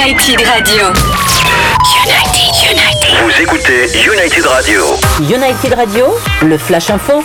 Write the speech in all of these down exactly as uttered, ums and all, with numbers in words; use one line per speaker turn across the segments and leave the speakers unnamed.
United Radio. United, United.
Vous écoutez United Radio.
United Radio, le Flash Info.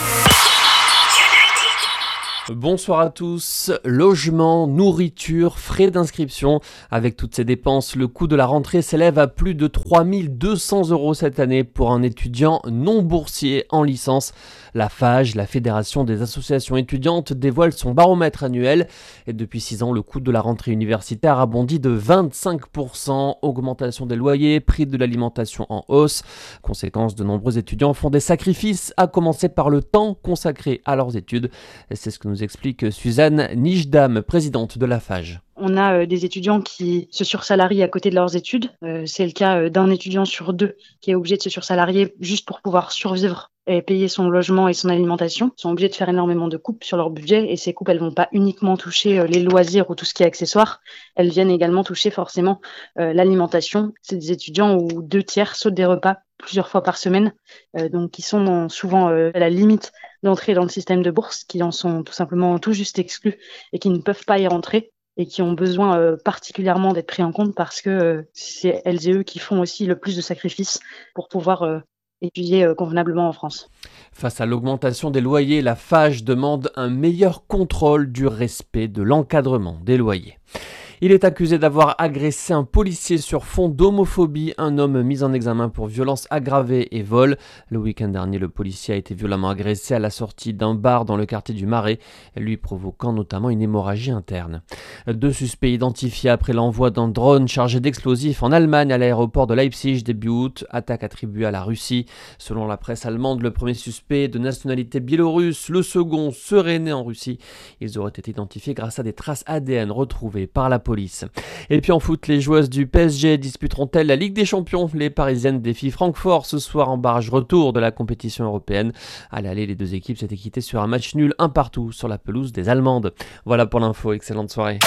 Bonsoir à tous. Logement, nourriture, frais d'inscription. Avec toutes ces dépenses, le coût de la rentrée s'élève à plus de trois mille deux cents euros cette année pour un étudiant non boursier en licence. La FAGE, la Fédération des associations étudiantes, dévoile son baromètre annuel. Et depuis six ans, le coût de la rentrée universitaire a bondi de vingt-cinq pour cent. Augmentation des loyers, prix de l'alimentation en hausse. Conséquence, de nombreux étudiants font des sacrifices, à commencer par le temps consacré à leurs études. Et c'est ce que nous explique Suzanne Nijdam, présidente de la FAGE.
On a euh, des étudiants qui se sursalarient à côté de leurs études. Euh, c'est le cas euh, d'un étudiant sur deux qui est obligé de se sursalarier juste pour pouvoir survivre et payer son logement et son alimentation. Ils sont obligés de faire énormément de coupes sur leur budget et ces coupes, elles vont pas uniquement toucher euh, les loisirs ou tout ce qui est accessoire. Elles viennent également toucher forcément euh, l'alimentation. C'est des étudiants où deux tiers sautent des repas plusieurs fois par semaine, euh, donc qui sont dans, souvent euh, à la limite d'entrer dans le système de bourse, qui en sont tout simplement tout juste exclus et qui ne peuvent pas y rentrer et qui ont besoin euh, particulièrement d'être pris en compte parce que euh, c'est elles et eux qui font aussi le plus de sacrifices pour pouvoir euh, étudier euh, convenablement en France.
Face à l'augmentation des loyers, la FAGE demande un meilleur contrôle du respect de l'encadrement des loyers. Il est accusé d'avoir agressé un policier sur fond d'homophobie, un homme mis en examen pour violence aggravée et vol. Le week-end dernier, le policier a été violemment agressé à la sortie d'un bar dans le quartier du Marais, lui provoquant notamment une hémorragie interne. Deux suspects identifiés après l'envoi d'un drone chargé d'explosifs en Allemagne à l'aéroport de Leipzig début août, attaque attribuée à la Russie. Selon la presse allemande, le premier suspect de nationalité biélorusse, le second serait né en Russie. Ils auraient été identifiés grâce à des traces A D N retrouvées par la police. Police. Et puis en foot, les joueuses du P S G disputeront-elles la Ligue des Champions? Les Parisiennes défient Francfort ce soir en barrage retour de la compétition européenne. À l'aller, les deux équipes s'étaient quittées sur un match nul un partout sur la pelouse des Allemandes. Voilà pour l'info, excellente soirée.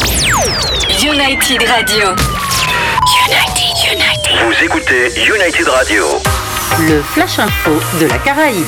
United Radio. United, United.
Vous écoutez United Radio.
Le Flash Info de la Caraïbe.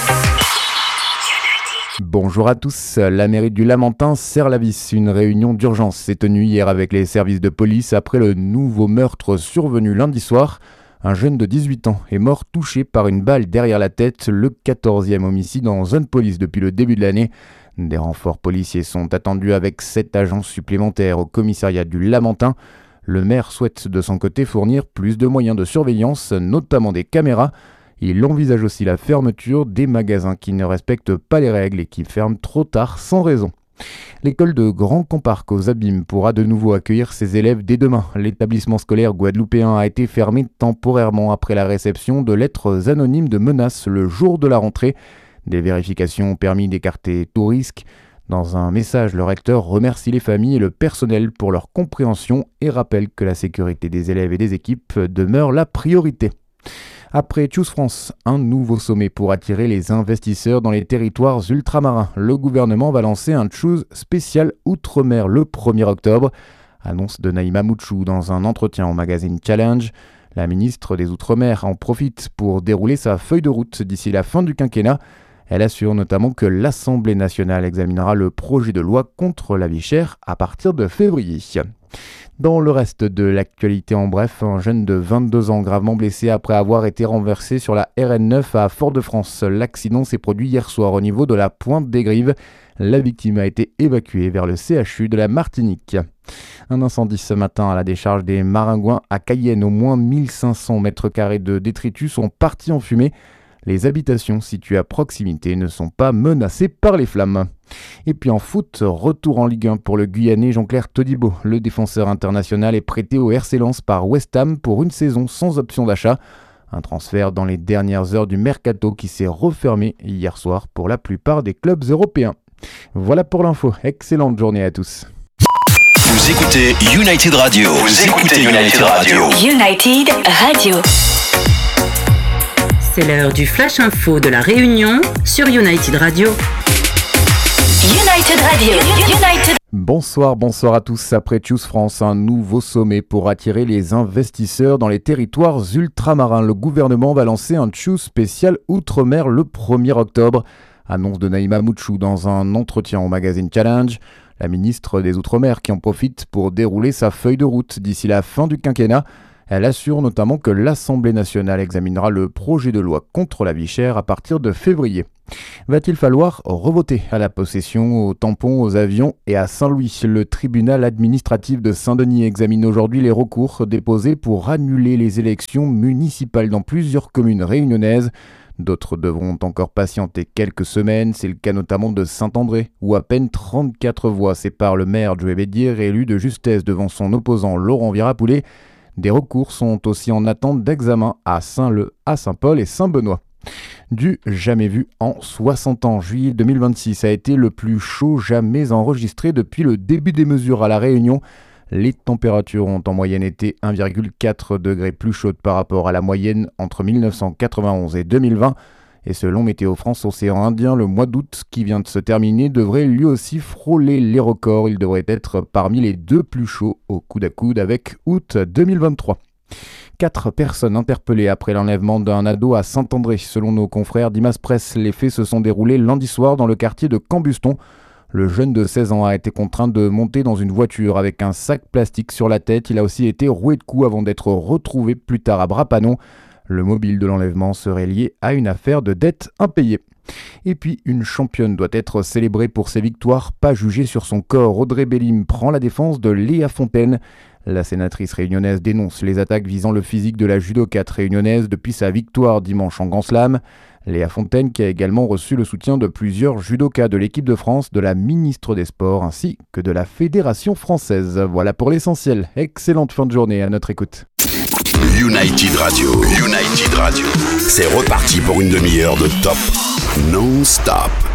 Bonjour à tous, la mairie du Lamentin serre la vis. Une réunion d'urgence s'est tenue hier avec les services de police après le nouveau meurtre survenu lundi soir. Un jeune de dix-huit ans est mort touché par une balle derrière la tête, le quatorzième homicide en zone police depuis le début de l'année. Des renforts policiers sont attendus avec sept agents supplémentaires au commissariat du Lamentin. Le maire souhaite de son côté fournir plus de moyens de surveillance, notamment des caméras. Il envisage aussi la fermeture des magasins qui ne respectent pas les règles et qui ferment trop tard sans raison. L'école de Grand Comparc aux Abîmes pourra de nouveau accueillir ses élèves dès demain. L'établissement scolaire guadeloupéen a été fermé temporairement après la réception de lettres anonymes de menaces le jour de la rentrée. Des vérifications ont permis d'écarter tout risque. Dans un message, le recteur remercie les familles et le personnel pour leur compréhension et rappelle que la sécurité des élèves et des équipes demeure la priorité. Après Choose France, un nouveau sommet pour attirer les investisseurs dans les territoires ultramarins. Le gouvernement va lancer un Choose spécial Outre-mer le premier octobre. Annonce de Naïma Mouchou dans un entretien au magazine Challenge. La ministre des Outre-mer en profite pour dérouler sa feuille de route d'ici la fin du quinquennat. Elle assure notamment que l'Assemblée nationale examinera le projet de loi contre la vie chère à partir de février. Dans le reste de l'actualité en bref, un jeune de vingt-deux ans gravement blessé après avoir été renversé sur la R N neuf à Fort-de-France. L'accident s'est produit hier soir au niveau de la Pointe des Grives. La victime a été évacuée vers le C H U de la Martinique. Un incendie ce matin à la décharge des Maringouins à Cayenne. Au moins mille cinq cents mètres carrés de détritus sont partis en fumée. Les habitations situées à proximité ne sont pas menacées par les flammes. Et puis en foot, retour en Ligue un pour le Guyanais Jean-Claire Todibo. Le défenseur international est prêté au R C Lens par West Ham pour une saison sans option d'achat. Un transfert dans les dernières heures du mercato qui s'est refermé hier soir pour la plupart des clubs européens. Voilà pour l'info. Excellente journée à tous.
Vous écoutez United Radio. Vous écoutez United Radio.
United Radio.
C'est l'heure du Flash Info de la Réunion sur United Radio.
United Radio. United.
Bonsoir, bonsoir à tous. Après Choose France, un nouveau sommet pour attirer les investisseurs dans les territoires ultramarins. Le gouvernement va lancer un Choose spécial Outre-mer le premier octobre. Annonce de Naïma Mouchou dans un entretien au magazine Challenge. La ministre des Outre-mer qui en profite pour dérouler sa feuille de route d'ici la fin du quinquennat. Elle assure notamment que l'Assemblée nationale examinera le projet de loi contre la vie chère à partir de février. Va-t-il falloir revoter à la possession, aux tampons, aux avions et à Saint-Louis? Le tribunal administratif de Saint-Denis examine aujourd'hui les recours déposés pour annuler les élections municipales dans plusieurs communes réunionnaises. D'autres devront encore patienter quelques semaines, c'est le cas notamment de Saint-André, où à peine trente-quatre voix séparent le maire Joël Bédier, réélu de justesse devant son opposant Laurent Virapoulet. Des recours sont aussi en attente d'examen à Saint-Leu, à Saint-Paul et Saint-Benoît. Du jamais vu en soixante ans, juillet deux mille vingt-six a été le plus chaud jamais enregistré depuis le début des mesures à La Réunion. Les températures ont en moyenne été un virgule quatre degrés plus chaudes par rapport à la moyenne entre mille neuf cent quatre-vingt-onze et deux mille vingt. Et selon Météo France Océan Indien, le mois d'août qui vient de se terminer devrait lui aussi frôler les records. Il devrait être parmi les deux plus chauds au coude à coude avec août deux mille vingt-trois. Quatre personnes interpellées après l'enlèvement d'un ado à Saint-André. Selon nos confrères d'Imas Presse, les faits se sont déroulés lundi soir dans le quartier de Cambuston. Le jeune de seize ans a été contraint de monter dans une voiture avec un sac plastique sur la tête. Il a aussi été roué de coups avant d'être retrouvé plus tard à Brapanon. Le mobile de l'enlèvement serait lié à une affaire de dette impayée. Et puis, une championne doit être célébrée pour ses victoires, pas jugée sur son corps. Audrey Bellim prend la défense de Léa Fontaine. La sénatrice réunionnaise dénonce les attaques visant le physique de la judokate réunionnaise depuis sa victoire dimanche en Grand Slam. Léa Fontaine qui a également reçu le soutien de plusieurs judokas de l'équipe de France, de la ministre des Sports ainsi que de la Fédération française. Voilà pour l'essentiel. Excellente fin de journée à notre écoute.
United Radio, United Radio, c'est reparti pour une demi-heure de top non-stop.